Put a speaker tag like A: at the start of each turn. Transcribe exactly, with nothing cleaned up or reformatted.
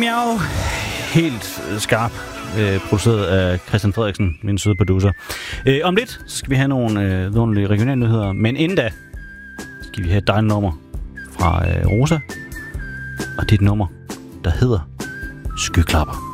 A: Miau. Helt skarp. Øh, produceret af Christian Frederiksen, min søde producer. Øh, om lidt skal vi have nogle øh, nogle regionale nyheder, men inden da skal vi have et dejligt nummer fra øh, Rosa. Og det er et nummer, der hedder Skyklapper.